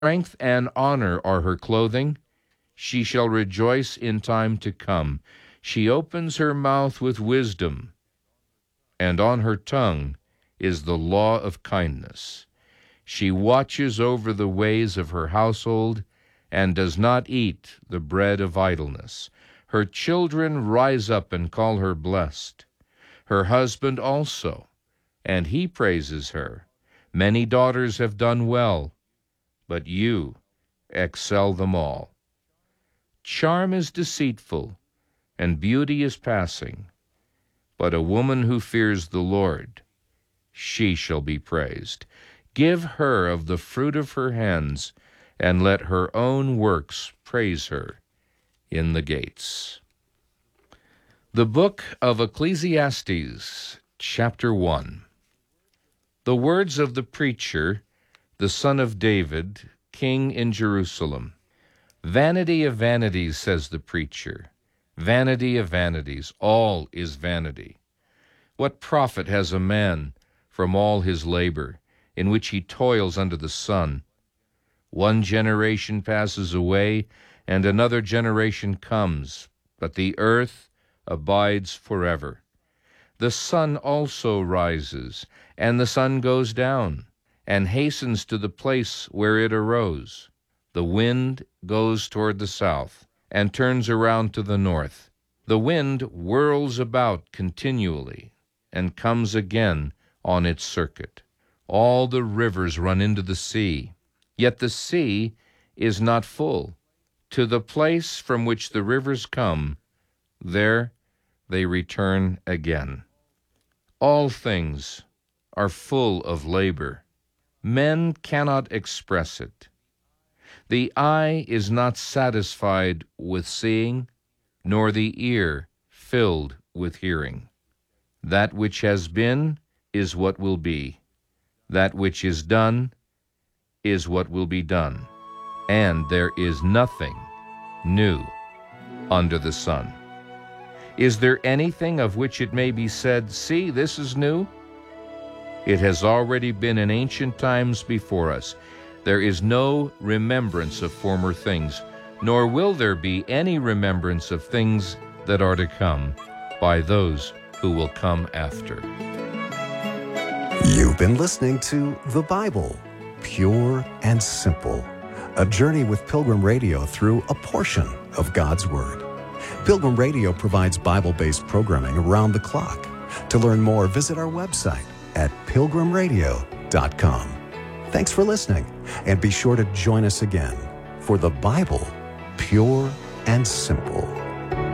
Strength and honor are her clothing. She shall rejoice in time to come. She opens her mouth with wisdom, and on her tongue is the law of kindness. She watches over the ways of her household and does not eat the bread of idleness. Her children rise up and call her blessed. Her husband also, and he praises her. Many daughters have done well, but you excel them all. Charm is deceitful, and beauty is passing, but a woman who fears the Lord, she shall be praised. Give her of the fruit of her hands, and let her own works praise her in the gates. The Book of Ecclesiastes, chapter 1. The words of the preacher, the son of David, king in Jerusalem. Vanity of vanities, says the preacher. Vanity of vanities, all is vanity. What profit has a man from all his labor, in which he toils under the sun? One generation passes away, and another generation comes, but the earth abides forever. The sun also rises, and the sun goes down, and hastens to the place where it arose. The wind goes toward the south, and turns around to the north. The wind whirls about continually, and comes again on its circuit. All the rivers run into the sea, yet the sea is not full. To the place from which the rivers come, there they return again. All things are full of labor. Men cannot express it. The eye is not satisfied with seeing, nor the ear filled with hearing. That which has been is what will be. That which is done is what will be done. And there is nothing new under the sun. Is there anything of which it may be said, "See, this is new"? It has already been in ancient times before us. There is no remembrance of former things, nor will there be any remembrance of things that are to come by those who will come after. You've been listening to The Bible, Pure and Simple, a journey with Pilgrim Radio through a portion of God's Word. Pilgrim Radio provides Bible-based programming around the clock. To learn more, visit our website at pilgrimradio.com. Thanks for listening, and be sure to join us again for The Bible, Pure and Simple.